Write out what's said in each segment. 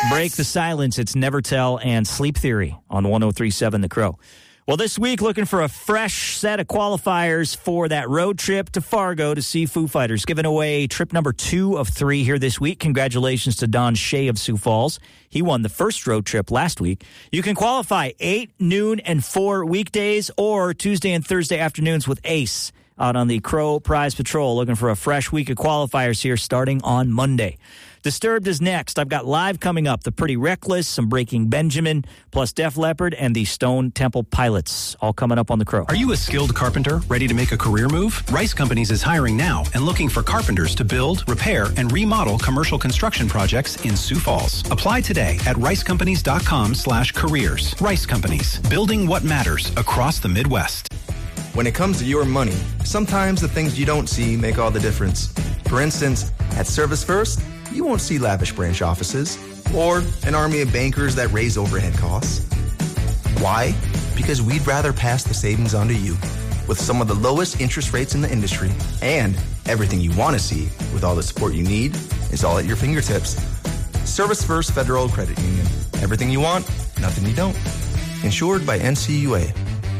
Break the silence. It's Never Tell and Sleep Theory on 103.7 The Crow. Well, this week, looking for a fresh set of qualifiers for that road trip to Fargo to see Foo Fighters. Giving away trip number 2 of 3 here this week. Congratulations to Don Shea of Sioux Falls. He won the first road trip last week. You can qualify 8, noon, and 4 weekdays or Tuesday and Thursday afternoons with Ace out on the Crow Prize Patrol. Looking for a fresh week of qualifiers here starting on Monday. Disturbed is next. I've got live coming up, The Pretty Reckless, some Breaking Benjamin, plus Def Leppard and the Stone Temple Pilots, all coming up on The Crow. Are you a skilled carpenter ready to make a career move? Rice Companies is hiring now and looking for carpenters to build, repair, and remodel commercial construction projects in Sioux Falls. Apply today at ricecompanies.com/careers. Rice Companies, building what matters across the Midwest. When it comes to your money, sometimes the things you don't see make all the difference. For instance, at Service First, you won't see lavish branch offices or an army of bankers that raise overhead costs. Why? Because we'd rather pass the savings on to you with some of the lowest interest rates in the industry, and everything you want to see with all the support you need is all at your fingertips. Service First Federal Credit Union. Everything you want, nothing you don't. Insured by NCUA.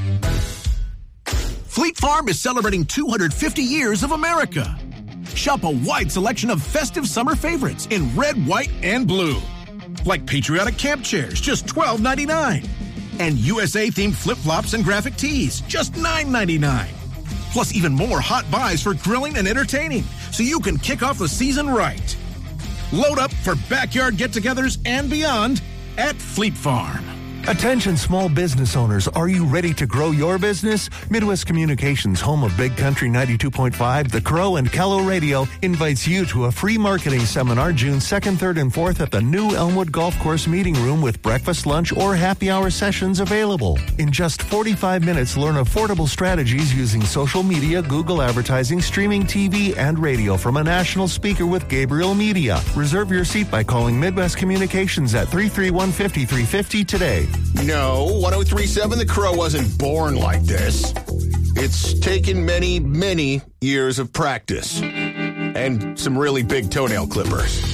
Fleet Farm is celebrating 250 years of America. Shop a wide selection of festive summer favorites in red, white, and blue. Like patriotic camp chairs, just $12.99. And USA-themed flip-flops and graphic tees, just $9.99. Plus even more hot buys for grilling and entertaining, so you can kick off the season right. Load up for backyard get-togethers and beyond at Fleet Farm. Attention small business owners, are you ready to grow your business? Midwest Communications, home of Big Country 92.5, The Crow, and Kello Radio, invites you to a free marketing seminar June 2nd, 3rd, and 4th at the new Elmwood Golf Course Meeting Room with breakfast, lunch, or happy hour sessions available. In just 45 minutes, learn affordable strategies using social media, Google advertising, streaming TV, and radio from a national speaker with Gabriel Media. Reserve your seat by calling Midwest Communications at 331-5350 today. No, 103.7 The Crow wasn't born like this. It's taken many, many years of practice. And some really big toenail clippers.